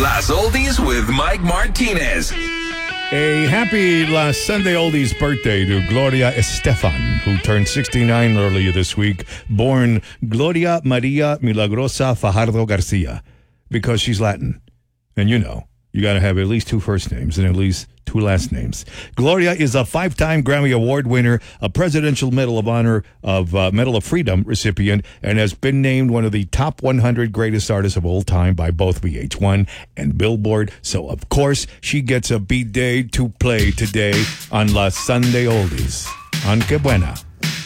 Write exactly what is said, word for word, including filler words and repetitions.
Las Oldies with Mike Martinez. A happy last Sunday Oldies birthday to Gloria Estefan, who turned sixty-nine earlier this week, born Gloria Maria Milagrosa Fajardo Garcia, because she's Latin. And you know, you got to have at least two first names and at least two last names. Gloria is a five-time Grammy Award winner, a Presidential Medal of Honor of uh, Medal of Freedom recipient, and has been named one of the top one hundred greatest artists of all time by both V H one and Billboard. So, of course, she gets a B-Day to play today on La Sunday Oldies. On Que Buena.